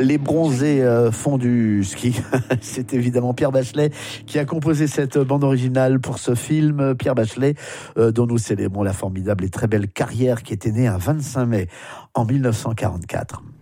Les bronzés font du ski. C'est évidemment Pierre Bachelet qui a composé cette bande originale pour ce film. Pierre Bachelet, dont nous célébrons la formidable et très belle carrière, qui était née un 25 mai en 1944.